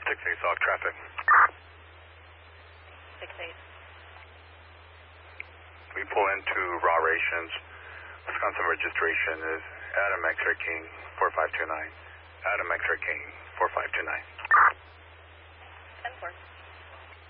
6-8 Sauk traffic. 6-8. We pull into raw rations. Wisconsin registration is Adam X-Ray King 4529. Adam X-Ray King 4529. 10-4.